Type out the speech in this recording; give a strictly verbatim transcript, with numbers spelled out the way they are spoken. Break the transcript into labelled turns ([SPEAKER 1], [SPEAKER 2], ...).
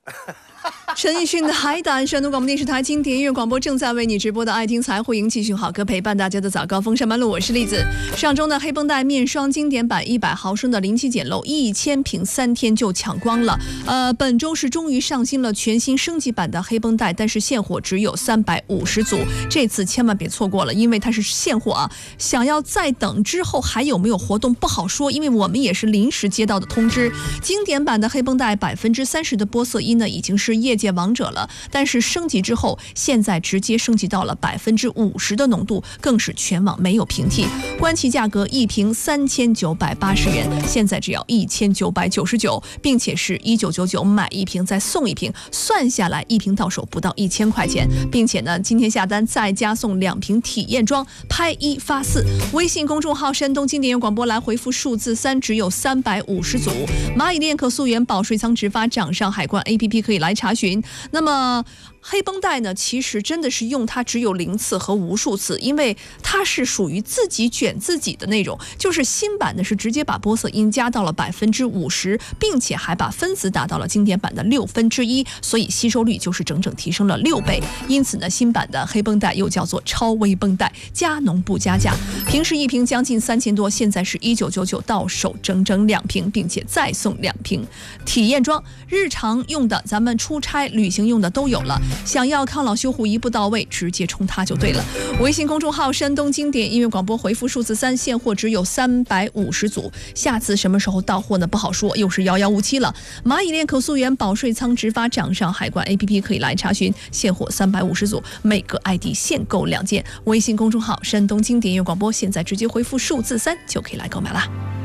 [SPEAKER 1] 陈奕迅的《海胆》，山东广播电视台经典音乐广播正在为你直播的爱听财富营，继续好歌陪伴大家的早高峰上班路，我是栗子。上周呢，黑绷带面霜经典版一百毫升的临期捡漏，一千瓶三天就抢光了。呃，本周是终于上新了全新升级版的黑绷带，但是现货只有三百五十组，这次千万别错过了，因为它是现货啊。想要再等之后还有没有活动不好说，因为我们也是临时接到的通知。经典版的黑绷带百分之三十的玻色因呢，已经是业界王者了，但是升级之后，现在直接升级到了百分之五十的浓度，更是全网没有平替。官旗价格一瓶三千九百八十元，现在只要一千九百九十九，并且是一九九九买一瓶再送一瓶，算下来一瓶到手不到一千块钱，并且呢，今天下单再加送两瓶体验装，拍一发四。微信公众号山东经典音乐广播来回复数字三，只有三百五十组。蚂蚁链可溯源保税仓直发掌上海关 A P P 可以来查询。那么黑绷带呢，其实真的是用它只有零次和无数次，因为它是属于自己卷自己的那种，就是新版的是直接把玻色因加到了百分之五十，并且还把分子达到了经典版的六分之一，所以吸收率就是整整提升了六倍。因此呢，新版的黑绷带又叫做超微绷带，加浓不加价。平时一瓶将近三千多，现在是一九九九到手整整两瓶，并且再送两瓶体验装，日常用的、咱们出差旅行用的都有了。想要抗老修护一步到位，直接冲它就对了。微信公众号山东经典音乐广播回复数字三，现货只有三百五十组，下次什么时候到货呢？不好说，又是遥遥无期了。蚂蚁链可溯源保税仓直发掌上海关 A P P 可以来查询，现货三百五十组，每个 I D 限购两件。微信公众号山东经典音乐广播，现在直接回复数字三就可以来购买啦。